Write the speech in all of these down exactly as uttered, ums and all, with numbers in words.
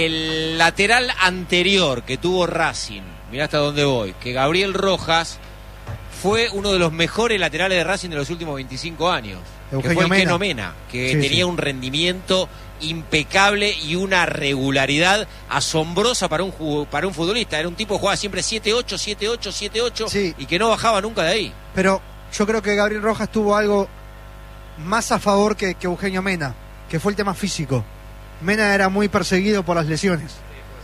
El lateral anterior que tuvo Racing, mirá hasta dónde voy, que Gabriel Rojas fue uno de los mejores laterales de Racing de los últimos veinticinco años. Eugenio que fue el Mena. Keno Mena, que Sí, tenía sí. un rendimiento impecable y una regularidad asombrosa para un, ju- para un futbolista. Era un tipo que jugaba siempre siete ocho, siete ocho, siete ocho Sí. y que no bajaba nunca de ahí. Pero yo creo que Gabriel Rojas tuvo algo más a favor que, que Eugenio Mena, que fue el tema físico. Mena era muy perseguido por las lesiones.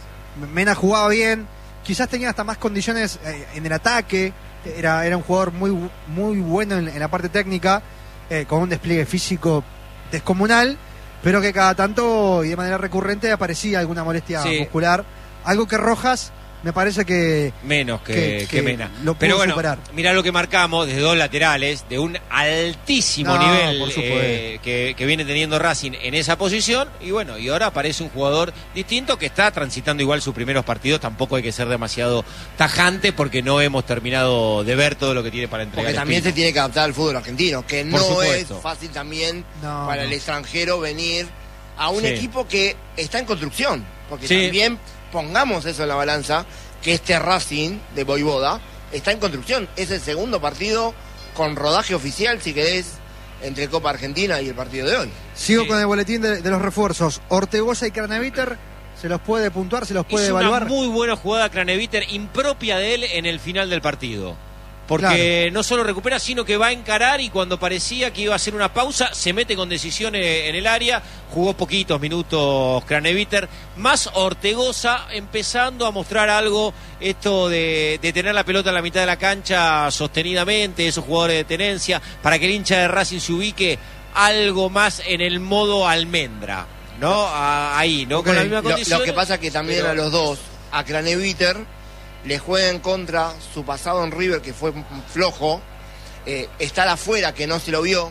Mena jugaba bien, quizás tenía hasta más condiciones eh, en el ataque, era, era un jugador muy, muy bueno en, en la parte técnica, eh, con un despliegue físico descomunal, pero que cada tanto y de manera recurrente aparecía alguna molestia Sí. muscular, algo que Rojas me parece que Menos que, Que- que que Mena. lo pudo Pero bueno, superar. mirá lo que marcamos de dos laterales, de un altísimo No, nivel por supuesto. eh, que, que viene teniendo Racing en esa posición. Y bueno, y ahora aparece un jugador distinto que está transitando igual sus primeros partidos. Tampoco hay que ser demasiado tajante porque no hemos terminado de ver todo lo que tiene para entregar. Porque también Espino. se tiene que adaptar al fútbol argentino, que Por no es supuesto. fácil también No, para no. el extranjero venir a un Sí. equipo que está en construcción. Porque Sí. también pongamos eso en la balanza, que este Racing de Voivoda está en construcción. Es el segundo partido con rodaje oficial, si querés, entre Copa Argentina y el partido de hoy. Sigo Sí. con el boletín de, de los refuerzos. Ortegoza y Craneviter, ¿se los puede puntuar? ¿Se los puede Hizo evaluar? una muy buena jugada Craneviter, impropia de él en el final del partido. Porque no solo recupera, sino que va a encarar y cuando parecía que iba a hacer una pausa, se mete con decisiones en el área. Jugó poquitos minutos Craneviter. Más Ortegoza empezando a mostrar algo, esto de, de tener la pelota en la mitad de la cancha sostenidamente, esos jugadores de tenencia, para que el hincha de Racing se ubique algo más en el modo almendra, ¿no? A- ahí, ¿no? Con la misma Lo, condición. lo que pasa es que también pero- a los dos, a Craneviter, le juega en contra su pasado en River, que fue flojo, eh, estar afuera, que no se lo vio,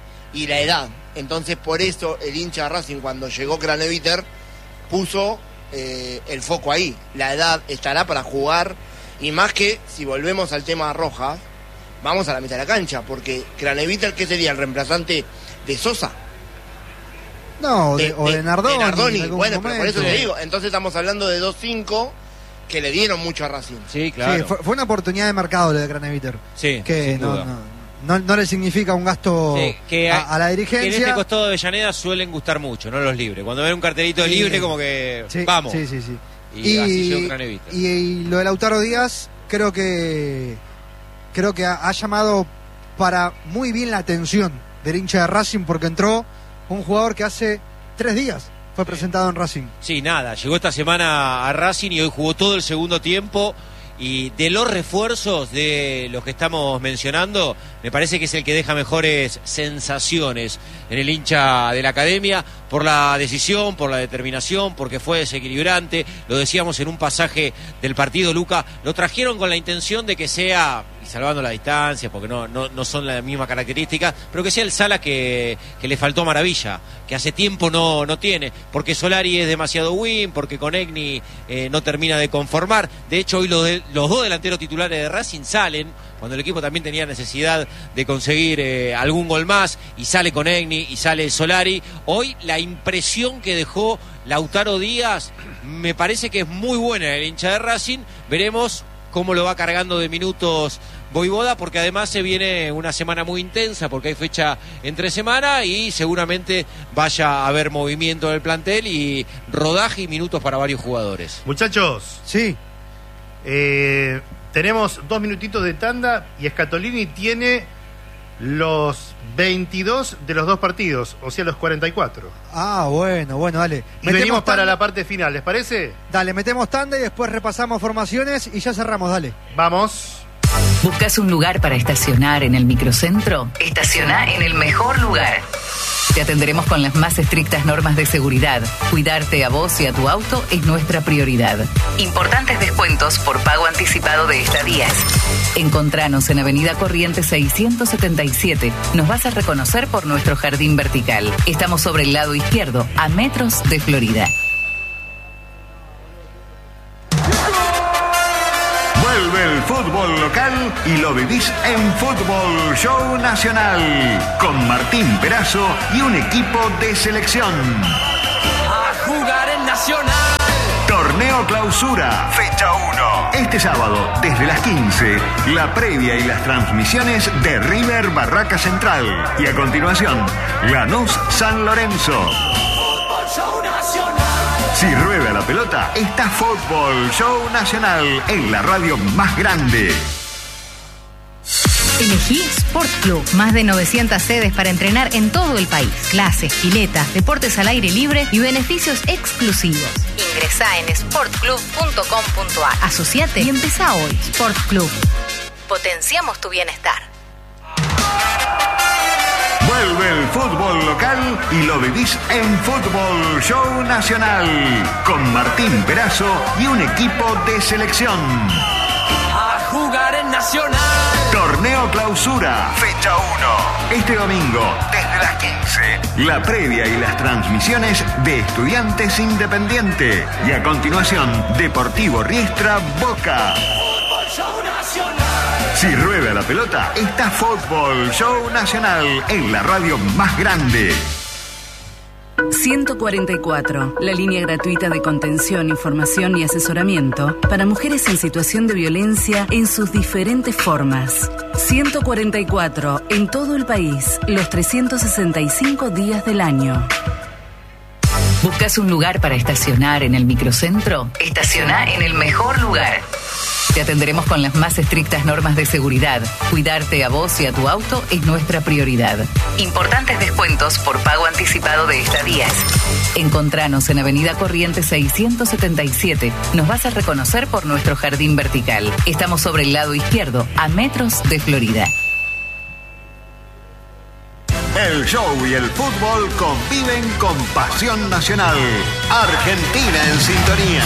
y la edad. Entonces, por eso el hincha de Racing, cuando llegó Craneviter, puso eh, el foco ahí. La edad estará para jugar, y más que, si volvemos al tema Rojas, vamos a la mitad de la cancha, porque Craneviter, ¿qué sería? ¿El reemplazante de Sosa? No, o de, o de Nardoni. Nardoni. en algún Bueno, pero por eso momento. te digo, entonces estamos hablando de dos cinco que le dieron mucho a Racing. Sí, Sí, claro. fue, fue una oportunidad de mercado lo de Craneviter. Sí, Que sin no, duda. no, no, no le significa un gasto Sí, que a, a la Que en dirigencia. este costado de Avellaneda suelen gustar mucho, no los libres. Cuando ven un cartelito de Sí. libre, como que Sí, vamos. Sí, sí, sí. Y, así llegó Craneviter. y, y lo de Lautaro Díaz, creo que creo que ha, ha llamado para muy bien la atención del hincha de Racing, porque entró un jugador que hace tres días fue presentado en Racing. Sí, nada, llegó esta semana a Racing y hoy jugó todo el segundo tiempo. Y de los refuerzos de los que estamos mencionando, me parece que es el que deja mejores sensaciones en el hincha de la academia, por la decisión, por la determinación, porque fue desequilibrante. Lo decíamos en un pasaje del partido, Luca, lo trajeron con la intención de que sea, y salvando la distancia, porque no, no, no son las mismas características, pero que sea el Sala que, que le faltó maravilla, que hace tiempo no, no tiene, porque Solari es demasiado win, porque Conegni eh, no termina de conformar. De hecho, hoy los, de, los dos delanteros titulares de Racing salen, cuando el equipo también tenía necesidad de conseguir eh, algún gol más, y sale Conegni y sale Solari. Hoy la impresión que dejó Lautaro Díaz me parece que es muy buena en el hincha de Racing. Veremos cómo lo va cargando de minutos Voivoda, porque además se viene una semana muy intensa, porque hay fecha entre semana y seguramente vaya a haber movimiento en el plantel y rodaje y minutos para varios jugadores. Muchachos, Sí, eh, tenemos dos minutitos de tanda y Scatolini tiene los veintidós de los dos partidos, o sea, los cuarenta y cuatro. ah, bueno, bueno, dale. Y venimos para tanda, la parte final, ¿les parece? Dale, metemos tanda y después repasamos formaciones y ya cerramos, dale. Vamos. ¿Buscas un lugar para estacionar en el microcentro? Estaciona en el mejor lugar. Te atenderemos con las más estrictas normas de seguridad. Cuidarte a vos y a tu auto es nuestra prioridad. Importantes descuentos por pago anticipado de estadías. Encontranos en Avenida Corrientes seiscientos setenta y siete. Nos vas a reconocer por nuestro jardín vertical. Estamos sobre el lado izquierdo, a metros de Florida. Vuelve el fútbol local y lo vivís en Fútbol Show Nacional, con Martín Perazo y un equipo de selección. A jugar en Nacional. Torneo Clausura, fecha uno. Este sábado, desde las quince, la previa y las transmisiones de River Barraca Central. Y a continuación, Lanús San Lorenzo. Si rueda la pelota, está Fútbol Show Nacional en la radio más grande. Elegí Sport Club. Más de novecientas sedes para entrenar en todo el país. Clases, piletas, deportes al aire libre y beneficios exclusivos. Ingresá en sport club punto com punto a r. Asociate y empezá hoy. Sport Club. Potenciamos tu bienestar. Vuelve el fútbol local y lo vivís en Fútbol Show Nacional. Con Martín Perazo y un equipo de selección. A jugar en Nacional. Torneo Clausura, fecha uno. Este domingo, desde las quince, la previa y las transmisiones de Estudiantes Independiente. Y a continuación, Deportivo Riestra Boca. Fútbol Show Nacional. Si rueda la pelota, está Fútbol Show Nacional en la radio más grande. ciento cuarenta y cuatro, la línea gratuita de contención, información y asesoramiento para mujeres en situación de violencia en sus diferentes formas. ciento cuarenta y cuatro, en todo el país, los trescientos sesenta y cinco días del año. ¿Buscas un lugar para estacionar en el microcentro? Estaciona en el mejor lugar. Te atenderemos con las más estrictas normas de seguridad. Cuidarte a vos y a tu auto es nuestra prioridad. Importantes descuentos por pago anticipado de estadías. Encontranos en Avenida Corrientes seiscientos setenta y siete. Nos vas a reconocer por nuestro jardín vertical. Estamos sobre el lado izquierdo, a metros de Florida. El show y el fútbol conviven con pasión nacional. Argentina en sintonía.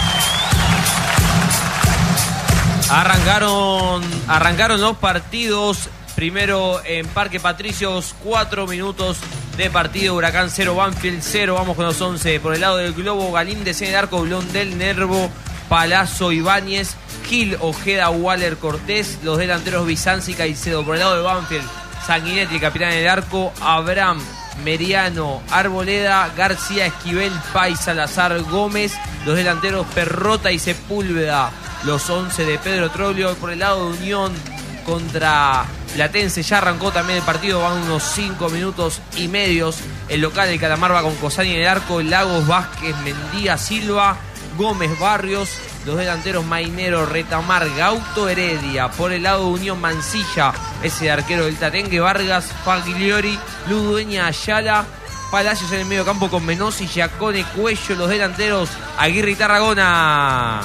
Arrancaron, arrancaron los partidos. Primero en Parque Patricios, cuatro minutos de partido. Huracán cero, Banfield cero. Vamos con los once. Por el lado del globo, Galíndez en el arco, Blondel, Nervo, Palazzo, Ibáñez, Gil, Ojeda, Waller, Cortés. Los delanteros Bizanzi y Caicedo. Por el lado de Banfield, Sanguinetti, capitán en el arco, Abraham, Meriano, Arboleda, García, Esquivel, Pay, Salazar, Gómez. Los delanteros Perrota y Sepúlveda. Los once de Pedro Troglio. Por el lado de Unión contra Platense ya arrancó también el partido, van unos cinco minutos y medios. El local del Calamar va con Cosani en el arco, Lagos, Vázquez, Mendía, Silva, Gómez, Barrios. Los delanteros Mainero, Retamar, Gauto, Heredia. Por el lado de Unión, Mancilla, ese arquero del Tatengue, Vargas, Fagliori, Ludueña, Ayala. Palacios en el medio campo con Menossi, Giacone, Cuello. Los delanteros Aguirre y Tarragona.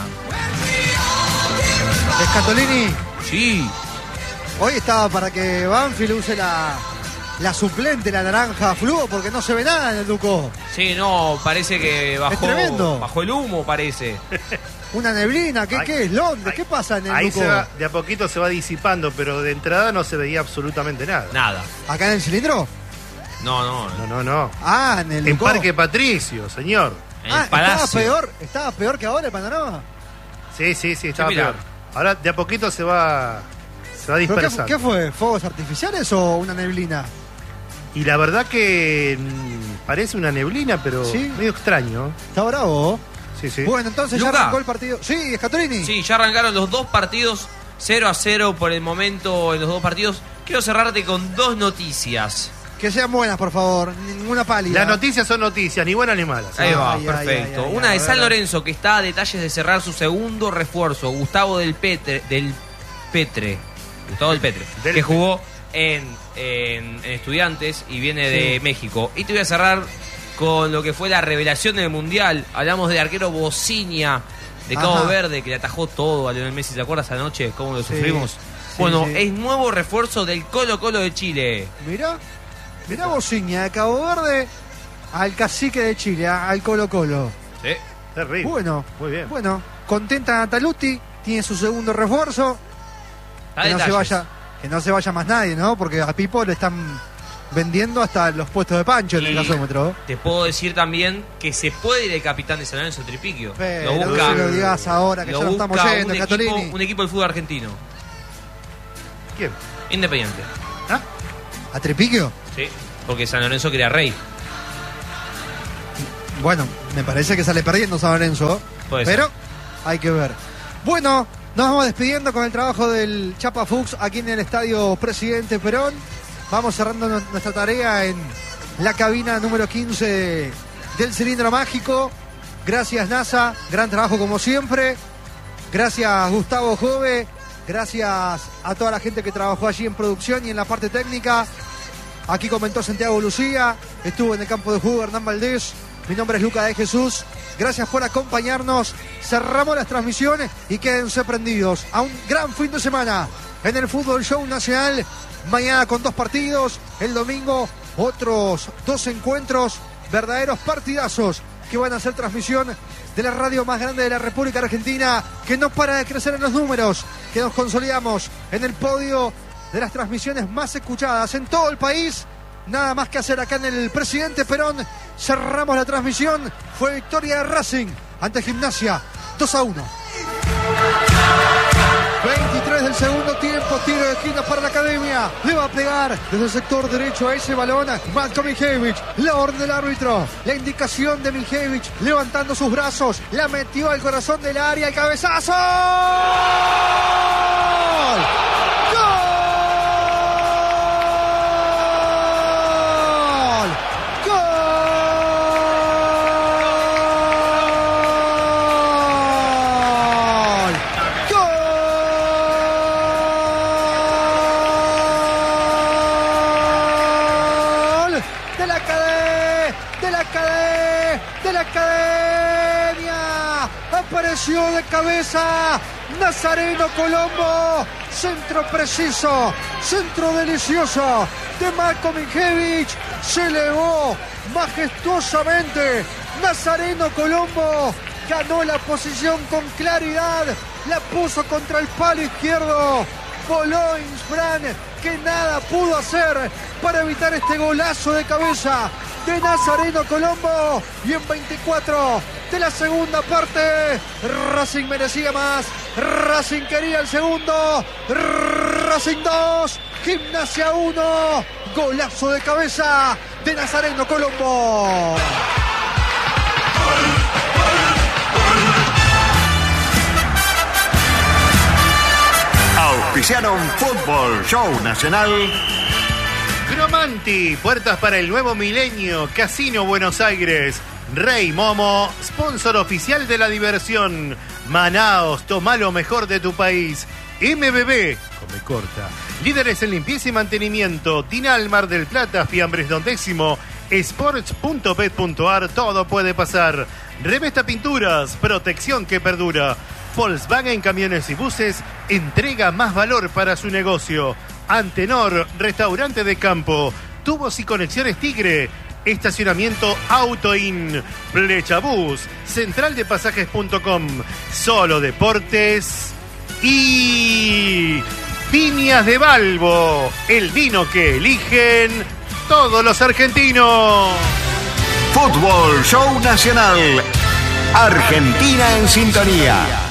Scatolini. Sí. Hoy estaba para que Banfield use la, la suplente, la naranja fluo, porque no se ve nada en el Ducó. Sí, no, parece que bajó, Es tremendo. bajó el humo, parece. Una neblina, ¿qué, Ay, qué es Londres? ay, ¿Qué pasa en el Ahí Ducó? se va, de a poquito se va disipando, pero de entrada no se veía absolutamente nada. Nada. ¿Acá en el cilindro? No, no. No, no, no. Ah, en el En Ducó. Parque Patricio, señor. En Ah, el Palacio. estaba peor, estaba peor que ahora el panorama. Sí, sí, sí, estaba Sí, mira. peor. Ahora de a poquito se va, se va ¿Pero qué, dispersando. qué fue? ¿Fuegos artificiales o una neblina? Y la verdad que mm, parece una neblina, pero Sí. medio extraño. Está bravo. Sí, sí. Bueno, entonces Luca. ya arrancó el partido. Sí, Scatolini. Sí, ya arrancaron los dos partidos, cero a cero por el momento en los dos partidos. Quiero cerrarte con dos noticias. Que sean buenas, por favor. Ninguna pálida. Las noticias son noticias, ni buenas ni malas. Ahí va, Ay, ay, perfecto. ay, ay, Una ay, de a San ver. Lorenzo, que está a detalles de cerrar su segundo refuerzo. Gustavo del Petre, del Petre. Gustavo del Petre. Del que Petre. jugó en, en- en Estudiantes y viene de Sí. México. Y te voy a cerrar con lo que fue la revelación del Mundial. Hablamos del arquero Bociña de Cabo Ajá. Verde, que le atajó todo a Lionel Messi. ¿Te acuerdas anoche cómo lo Sí. sufrimos? Sí, Bueno, sí. es nuevo refuerzo del Colo Colo de Chile. Mirá, mirá Bociña de Cabo Verde al cacique de Chile, al Colo Colo. Sí. Terrible. Bueno, Muy bien. bueno, contenta Nataluti, tiene su segundo refuerzo. A Que no, se detalles. vaya, que no se vaya más nadie, ¿no? Porque a Pipo le están vendiendo hasta los puestos de Pancho en el Y gasómetro. Te puedo decir también que se puede ir el capitán de San Lorenzo, Tripiquio. Pero lo no busca, se lo digas ahora, que lo ya no estamos busca yendo, un, Scatolini. equipo, un equipo del fútbol argentino. ¿Quién? Independiente. ¿Ah? ¿A Tripiquio? Sí. Porque San Lorenzo quería rey. Bueno, me parece que sale perdiendo San Lorenzo. Puede pero ser. hay que ver. Bueno, nos vamos despidiendo con el trabajo del Chapa Fuchs aquí en el Estadio Presidente Perón. Vamos cerrando nuestra tarea en la cabina número quince del Cilindro Mágico. Gracias, NASA, gran trabajo como siempre. Gracias, Gustavo Jove. Gracias a toda la gente que trabajó allí en producción y en la parte técnica. Aquí comentó Santiago Lucía, estuvo en el campo de juego Hernán Valdés. Mi nombre es Luca de Jesús. Gracias por acompañarnos. Cerramos las transmisiones y quédense prendidos a un gran fin de semana en el Fútbol Show Nacional. Mañana con dos partidos, el domingo otros dos encuentros, verdaderos partidazos que van a hacer transmisión de la radio más grande de la República Argentina, que no para de crecer en los números, que nos consolidamos en el podio de las transmisiones más escuchadas en todo el país. Nada más que hacer acá en el Presidente Perón. Cerramos la transmisión. Fue victoria de Racing ante Gimnasia, dos a uno. veintitrés del segundo tiempo, tiro de esquina para la Academia. Le va a pegar desde el sector derecho a ese balón Matko Mijevich. La orden del árbitro, la indicación de Mijevich, levantando sus brazos, la metió al corazón del área, el cabezazo. ¡Gol! Apareció de cabeza Nazareno Colombo, centro preciso, centro delicioso de Matko Mijevich, se elevó majestuosamente. Nazareno Colombo ganó la posición con claridad, la puso contra el palo izquierdo. Voló Insfran, que nada pudo hacer para evitar este golazo de cabeza de Nazareno Colombo. Y en veinticuatro de la segunda parte, Racing merecía más, Racing quería el segundo. Racing dos, Gimnasia uno, golazo de cabeza de Nazareno Colombo. Auspiciaron Fútbol Show Nacional. Gromanti, puertas para el nuevo milenio. Casino Buenos Aires. Rey Momo, sponsor oficial de la diversión. Manaos, toma lo mejor de tu país. M B B, come corta. Líderes en limpieza y mantenimiento. Tinal, Mar del Plata, Fiambres Don Décimo. Sports punto bet punto ar, todo puede pasar. Revesta Pinturas, protección que perdura. Volkswagen Camiones y Buses entrega más valor para su negocio. Antenor, restaurante de campo. Tubos y conexiones Tigre. Estacionamiento Autoin. Flechabús, central de pasajes punto com. Solo Deportes. Y Viñas de Balbo, el vino que eligen todos los argentinos. Fútbol Show Nacional. Argentina en sintonía.